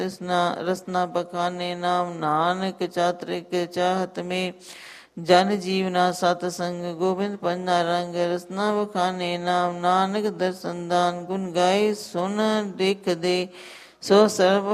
ਰਸਨਾ ਬਖਾਨੇ ਨਾਮ ਨਾਨਕ ਚਾਤ੍ਰਿਕ ਚਾਹਤ ਮੇ ਜਨ ਜੀਵਨਾ ਸਤ ਸੰਗ ਗੋਬਿੰਦ ਪੰਨਾ ਰੰਗ ਰਸਨਾ ਬਖਾਨੇ ਨਾਮ ਨਾਨਕ ਦਰਸ਼ਨ ਦਾਨ ਗੁਣ ਗਾਏ ਸੁਨ ਦੇਖ ਦੇ ਸੋ ਸਰਬ